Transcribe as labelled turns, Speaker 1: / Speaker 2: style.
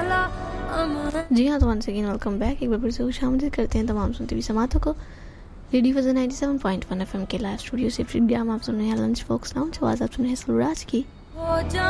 Speaker 1: जी हाँ, तो once again welcome back. एक बार फिर से खुशामदीद करते हैं तमाम सुनते हुए समातों को। रेडियो वजन 97.1 FM के लाइव स्टूडियो से प्रोग्राम आप सुन रहे हैं लंच फॉक्स लाउंज। आवाज़ आप सुन रहे हैं सलूराज की।